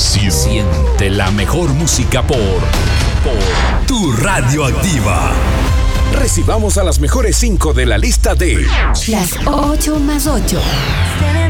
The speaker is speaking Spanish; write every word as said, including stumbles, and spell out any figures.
Siente la mejor música por, por Tu Radioactiva. Recibamos a las mejores cinco de la lista de Las ocho más ocho.